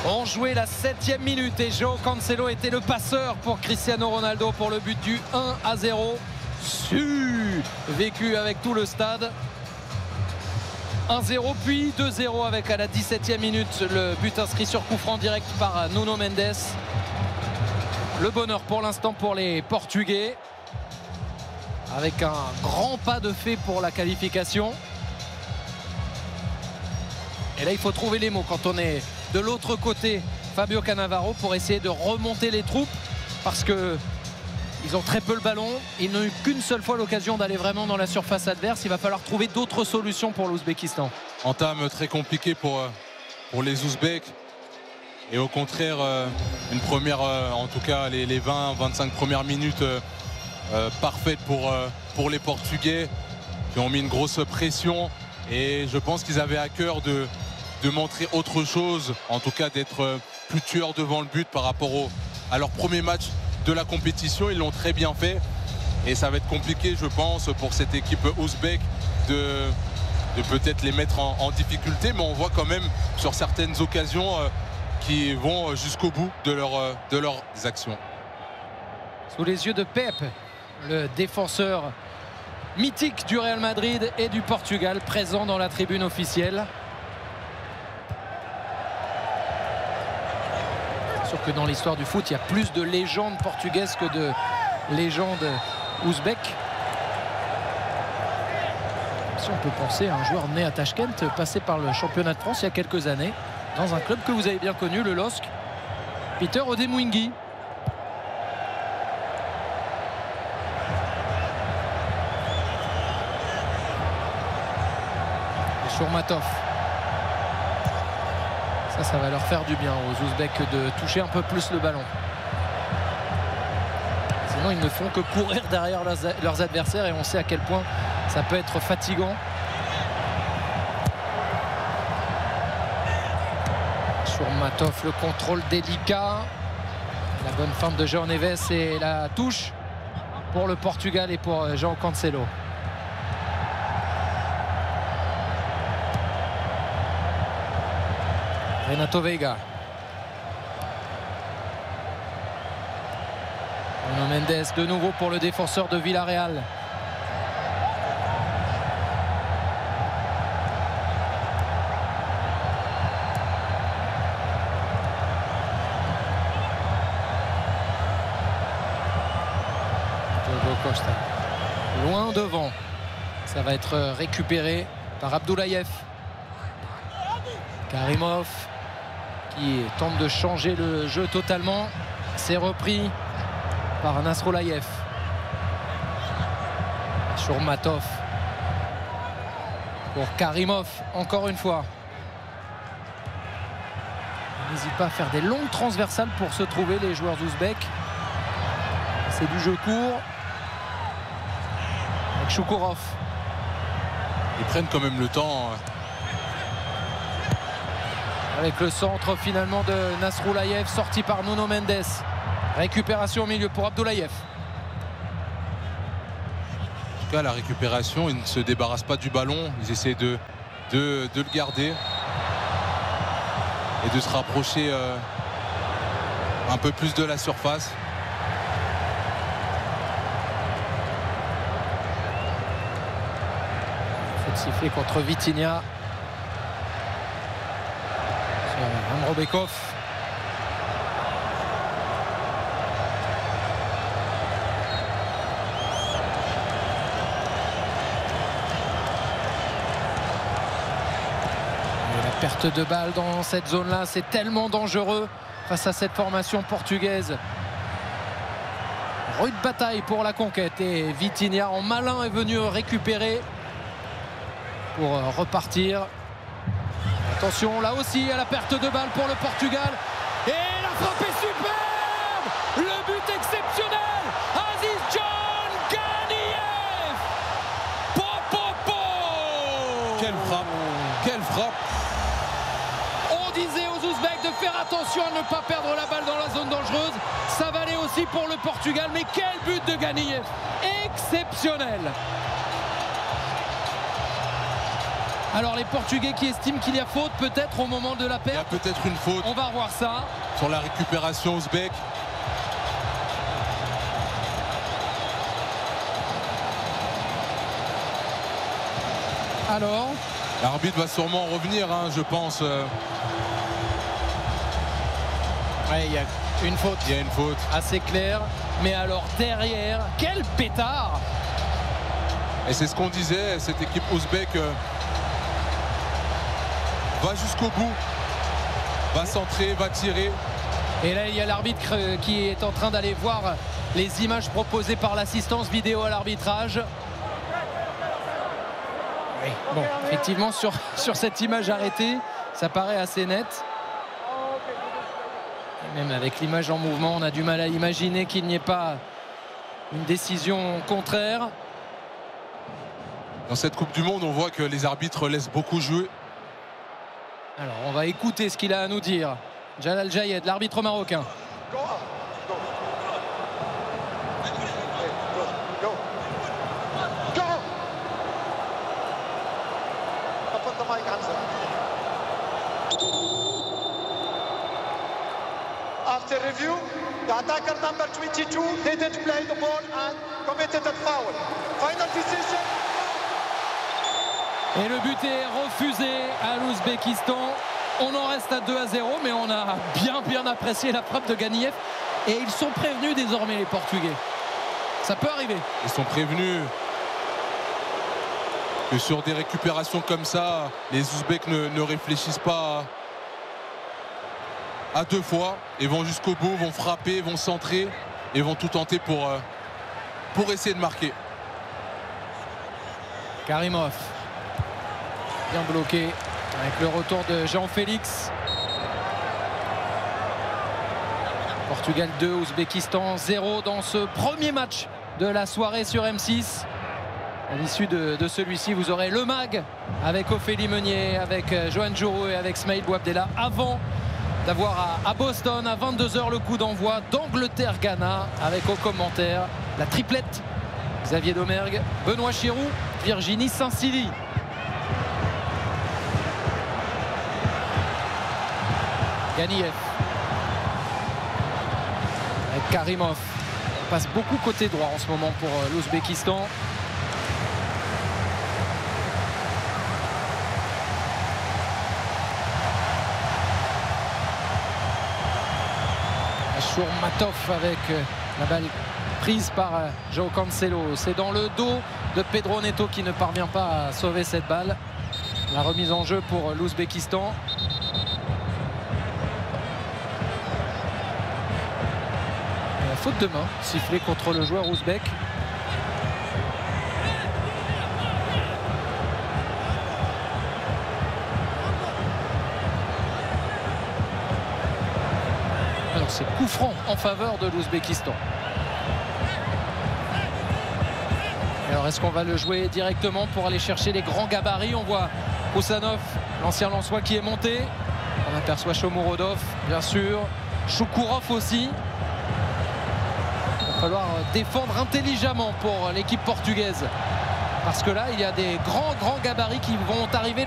On jouait la 7e minute et João Cancelo était le passeur pour Cristiano Ronaldo pour le but du 1-0. Vécu avec tout le stade. 1-0 puis 2-0 avec à la 17e minute le but inscrit sur coup franc direct par Nuno Mendes. Le bonheur pour l'instant pour les Portugais avec un grand pas de fait pour la qualification. Et là il faut trouver les mots quand on est de l'autre côté, Fabio Cannavaro, pour essayer de remonter les troupes parce que ils ont très peu le ballon. Ils n'ont eu qu'une seule fois l'occasion d'aller vraiment dans la surface adverse. Il va falloir trouver d'autres solutions pour l'Ouzbékistan. Entame très compliqué pour les Ouzbeks. Et au contraire, une première, en tout cas les 20-25 premières minutes parfaites pour les Portugais qui ont mis une grosse pression. Et je pense qu'ils avaient à cœur de montrer autre chose, en tout cas d'être plus tueurs devant le but par rapport à leur premier match de la compétition. Ils l'ont très bien fait et ça va être compliqué, je pense, pour cette équipe ouzbek de peut-être les mettre en difficulté, mais on voit quand même sur certaines occasions qui vont jusqu'au bout de leurs actions. Sous les yeux de Pep, le défenseur mythique du Real Madrid et du Portugal, présent dans la tribune officielle. Que dans l'histoire du foot, il y a plus de légendes portugaises que de légendes ouzbèques. Si on peut penser à un joueur né à Tachkent, passé par le championnat de France il y a quelques années, dans un club que vous avez bien connu, le LOSC, Peter Odemwingie. Shourmatov. Ça va leur faire du bien aux Ouzbeks de toucher un peu plus le ballon. Sinon, ils ne font que courir derrière leurs adversaires et on sait à quel point ça peut être fatigant. Shourmatov, le contrôle délicat. La bonne feinte de João Neves et la touche pour le Portugal et pour João Cancelo. Renato Veiga. Nuno Mendes de nouveau pour le défenseur de Villarreal. Diogo Costa. Loin devant. Ça va être récupéré par Abdoulayev. Karimov qui tente de changer le jeu totalement. C'est repris par Nasrollayev. Shourmatov pour Karimov encore une fois. Il n'hésite pas à faire des longues transversales pour se trouver les joueurs ouzbeks. C'est du jeu court avec Choukourov. Ils prennent quand même le temps. Avec le centre finalement de Nasrollayev, sorti par Nuno Mendes. Récupération au milieu pour Abdoulayev. En tout cas, la récupération, ils ne se débarrassent pas du ballon. Ils essaient de le garder et de se rapprocher un peu plus de la surface. Il faut le siffler contre Vitinha. Amrobekov. Et la perte de balle dans cette zone-là, c'est tellement dangereux face à cette formation portugaise. Rude bataille pour la conquête et Vitinha en malin est venu récupérer pour repartir. Attention là aussi à la perte de balle pour le Portugal. Et la frappe est superbe. Le but exceptionnel. Aziz John Ganiyev. Quelle frappe. Quelle frappe. On disait aux Ouzbeks de faire attention à ne pas perdre la balle dans la zone dangereuse. Ça valait aussi pour le Portugal. Mais quel but de Ganiyev. Exceptionnel. Alors les Portugais qui estiment qu'il y a faute peut-être au moment de la Il y a perte. peut-être une faute On va revoir ça. sur la récupération ouzbek. Alors, L'arbitre va sûrement revenir, hein, je pense. ouais, il y a une faute Il y a une faute. assez claire. Mais alors derrière, quel pétard! Et c'est ce qu'on disait, cette équipe ouzbek va jusqu'au bout, va centrer, va tirer. Et là, il y a l'arbitre qui est en train d'aller voir les images proposées par l'assistance vidéo à l'arbitrage. Oui, bon, effectivement, sur cette image arrêtée, ça paraît assez net. Et même avec l'image en mouvement, on a du mal à imaginer qu'il n'y ait pas une décision contraire. Dans cette Coupe du Monde, on voit que les arbitres laissent beaucoup jouer. Alors, on va écouter ce qu'il a à nous dire. Jalal Jayed, l'arbitre marocain. After review, the attacker number 22 didn't play the ball and committed a foul. Final decision. Et le but est refusé à l'Ouzbékistan. On en reste à 2-0, mais on a bien apprécié la frappe de Ganiyev. Et ils sont prévenus désormais, les Portugais. Ça peut arriver. Ils sont prévenus que sur des récupérations comme ça, les Ouzbeks ne réfléchissent pas à deux fois et vont jusqu'au bout, vont frapper, vont centrer et vont tout tenter pour essayer de marquer. Karimov, bien bloqué avec le retour de Jean-Félix. Portugal 2, Ouzbékistan 0 dans ce premier match de la soirée sur M6. À l'issue de celui-ci, vous aurez le MAG avec Ophélie Meunier, avec Johan Djourou et avec Smaïl Bouabdella avant d'avoir à Boston à 22h le coup d'envoi d'Angleterre-Ghana avec au commentaire la triplette Xavier Domergue, Benoît Chirou, Virginie Saint-Silly. Ganiyev avec Karimov. On passe beaucoup côté droit en ce moment pour l'Ouzbékistan. Shourmatov avec la balle prise par João Cancelo. C'est dans le dos de Pedro Neto qui ne parvient pas à sauver cette balle. La remise en jeu pour l'Ouzbékistan. Faute de main sifflée contre le joueur ouzbek. Alors c'est coup franc en faveur de l'Ouzbékistan. Alors est-ce qu'on va le jouer directement pour aller chercher les grands gabarits? On voit Koussanov, l'ancien Lensois, qui est monté. On aperçoit Shomurodov, bien sûr. Choukourov aussi. Il va falloir défendre intelligemment pour l'équipe portugaise. Parce que là, il y a des grands gabarits qui vont arriver.